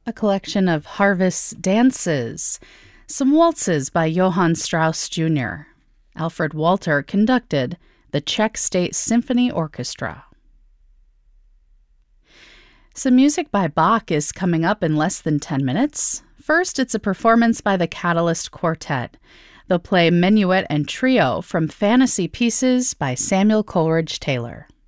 a collection of Harvest's dances, some waltzes by Johann Strauss Jr. Alfred Walter conducted the Czech State Symphony Orchestra. Some music by Bach is coming up in less than 10 minutes. First, it's a performance by the Catalyst Quartet. They'll play Minuet and Trio from Fantasy Pieces by Samuel Coleridge Taylor.